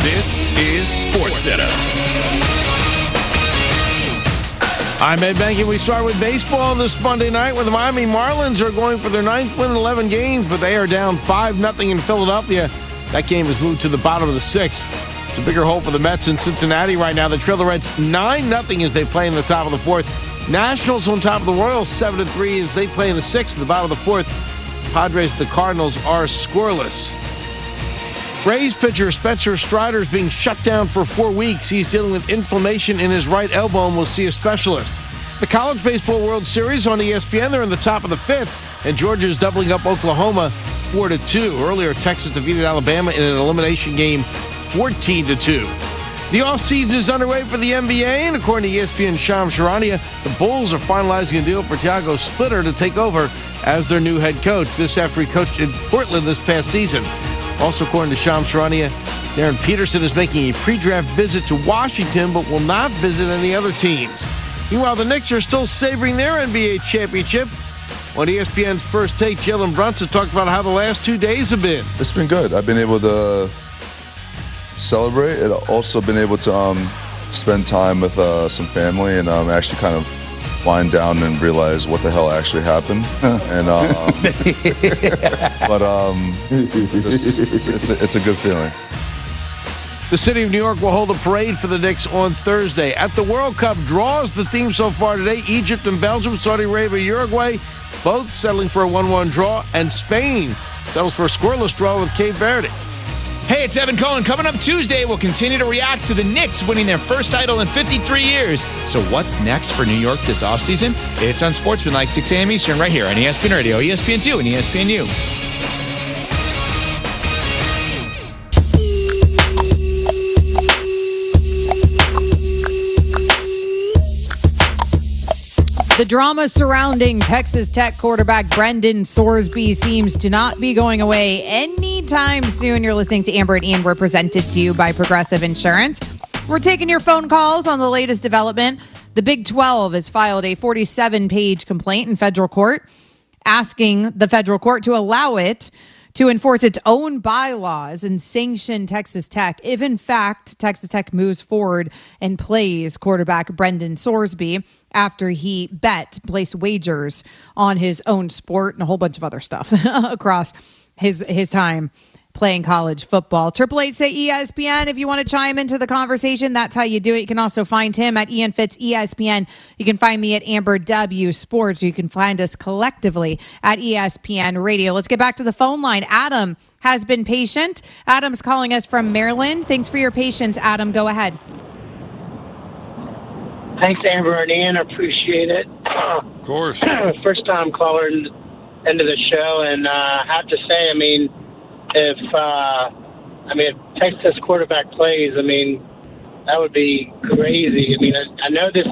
This is SportsCenter. I'm Ed Banky. We start with baseball this Monday night where the Miami Marlins are going for their 9th win in 11 games, but they are down 5-0 in Philadelphia. That game has moved to the bottom of the 6th. It's a bigger hole for the Mets in Cincinnati right now. They trail the Reds 9-0 as they play in the top of the 4th. Nationals on top of the Royals 7-3 as they play in the 6th. At the bottom of the 4th, Padres and the Cardinals are scoreless. Braves pitcher Spencer Strider is being shut down for 4 weeks. He's dealing with inflammation in his right elbow and will see a specialist. The College Baseball World Series on ESPN, they're in the top of the 5th, and Georgia's doubling up Oklahoma 4-2. Earlier, Texas defeated Alabama in an elimination game 14-2. The offseason is underway for the NBA, and according to ESPN's Shams Charania, the Bulls are finalizing a deal for Thiago Splitter to take over as their new head coach. This after he coached in Portland this past season. Also, according to Shams Charania, Darren Peterson is making a pre-draft visit to Washington, but will not visit any other teams. Meanwhile, the Knicks are still savoring their NBA championship. On ESPN's First Take, Jalen Brunson talked about how the last 2 days have been. It's been good. I've been able to celebrate. I've also been able to spend time with some family and actually kind of wind down and realize what the hell actually happened. And it's a good feeling. The city of New York will hold a parade for the Knicks on Thursday. At the World Cup, draws the theme so far today: Egypt and Belgium, Saudi Arabia, Uruguay, both settling for a 1-1 draw, and Spain settles for a scoreless draw with Cape Verde. Hey, it's Evan Cohen. Coming up Tuesday, we'll continue to react to the Knicks winning their first title in 53 years. So what's next for New York this offseason? It's on Sportsmanlike, 6 a.m. Eastern, right here on ESPN Radio, ESPN2, and ESPNU. The drama surrounding Texas Tech quarterback Brendan Sorsby seems to not be going away anytime soon. You're listening to Amber and Ian. We're presented to you by Progressive Insurance. We're taking your phone calls on the latest development. The Big 12 has filed a 47-page complaint in federal court asking the federal court to allow it to enforce its own bylaws and sanction Texas Tech if, in fact, Texas Tech moves forward and plays quarterback Brendan Sorsby after he placed wagers on his own sport and a whole bunch of other stuff across his time playing college football. 888-SAY-ESPN if you want to chime into the conversation. That's how you do it. You can also find him at Ian Fitz ESPN. You can find me at Amber W Sports, or you can find us collectively at ESPN Radio. Let's get back to the phone line. Adam has been patient. Adam's calling us from Maryland. Thanks for your patience, Adam. Go ahead. Thanks, Amber and Ian. I appreciate it. Of course. First time caller into the show, and I have to say, if Texas quarterback plays, that would be crazy. I know this